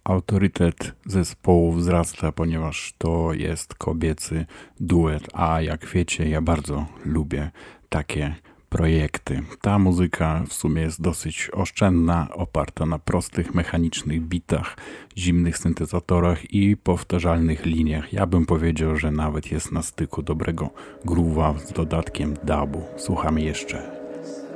Autorytet zespołu wzrasta, ponieważ to jest kobiecy duet, a jak wiecie, ja bardzo lubię takie projekty. Ta muzyka w sumie jest dosyć oszczędna, oparta na prostych, mechanicznych bitach, zimnych syntezatorach i powtarzalnych liniach. Ja bym powiedział, że nawet jest na styku dobrego groove'a z dodatkiem dubu. Słuchamy jeszcze.